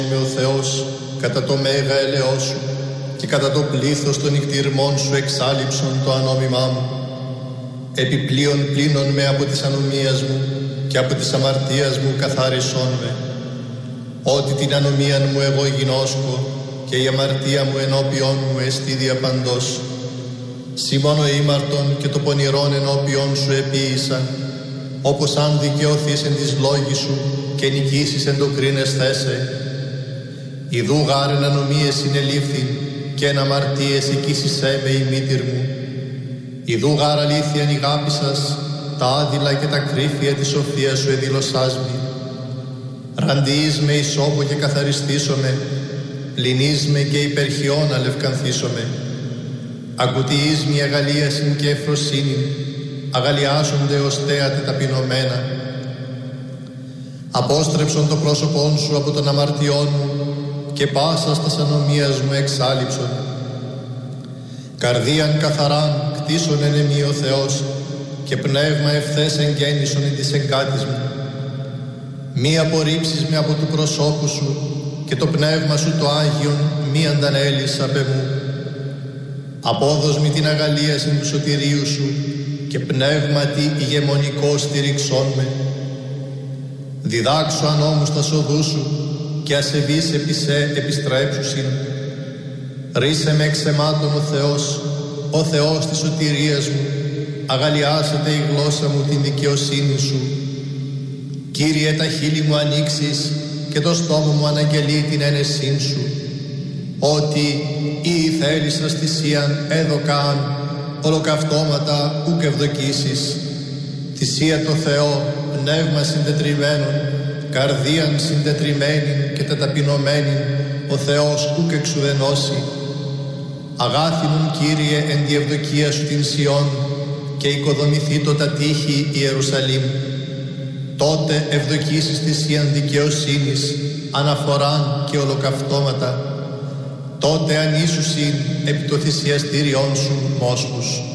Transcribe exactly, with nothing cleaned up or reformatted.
με ο Θεός κατά το μέγα ελαιός σου και κατά το πλήθος των νυχτηρμών σου εξάλειψον το ανόμημά μου. Επιπλέον πλύνον με από της ανομίας μου και από της αμαρτίας μου καθάρισόν με. Ότι την ανομίαν μου εγώ γινώσκω και η αμαρτία μου ενώπιον μου εστί διαπαντός. Σύ μόνο ήμαρτον και το πονηρόν ενώπιον σου επίησα, όπως αν δικαιωθείς εν της λόγης σου και νικήσεις εν το κρίνες θέσε. Ιδού γάρεν ανομίες συνελήφθην και εν αμαρτίες εκείσισέ με η μήτηρ μου. Ιδού γάρ αλήθειαν η γάπη σας, τα άδειλα και τα κρύφια της σοφίας σου εδήλωσάς μη. Ραντιείς με ισόπο και καθαριστήσομαι, πλυνείς με και υπερχιών αλευκανθήσομαι. Ακουτιείς μη αγαλίασιν και ευφροσύνην, αγαλιάζονται ως θέατε ταπεινωμένα. Απόστρεψον το πρόσωπόν σου από των αμαρτιών μου και πάσα στας ανομίας μου εξάλειψον. Καρδίαν καθαράν κτίσον εν εμεί ο Θεός και πνεύμα ευθές εγγέννησον εν της εγκάτης μου. Μη απορρίψεις με από του προσώπου σου και το πνεύμα σου το Άγιον μη αντανέλεις απ' εμού. Απόδος μη την αγαλίασιν του σωτηρίου σου και πνεύματι ηγεμονικό στηριξόν με. Διδάξω ανώμους τα σοδού σου και ασεβείς επί σε επιστρέψουσιν. Ρίσε με εξαιμάτων ο Θεός, ο Θεός της σωτηρίας μου, αγαλιάσετε η γλώσσα μου την δικαιοσύνη σου. Κύριε, τα χείλη μου ανοίξεις και το στόμα μου αναγγελεί την ένεσήν σου. Ότι ή θέλησας θυσίαν έδωκαν, ολοκαυτώματα ουκ ευδοκίσεις. Θυσία το Θεό, πνεύμα συντετριμένον, καρδίαν συντετριμένην και ταταπεινωμένην, ο Θεός ουκ εξουδενώσει. Αγάθινον Κύριε εν τη ευδοκία σου την Σιών και οικοδομηθεί το τα τείχη Ιερουσαλήμ. Τότε ευδοκίσεις θυσίαν δικαιοσύνης, αναφοράν και ολοκαυτώματα. Τότε ανήσουσιν επί το θυσιαστήριόν σου μόσχους.